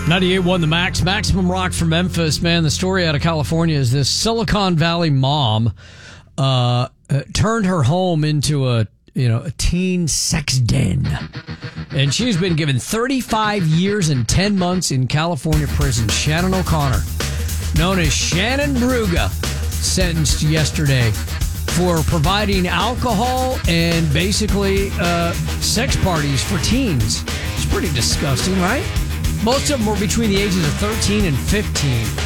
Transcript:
98.1 The Max. Maximum Rock from Memphis, man. The story out of California is this Silicon Valley mom turned her home into a teen sex den. And she's been given 35 years and 10 months in California prison. Shannon O'Connor, known as Shannon Bruga, sentenced yesterday for providing alcohol and basically sex parties for teens. It's pretty disgusting, right? Most of them were between the ages of 13 and 15.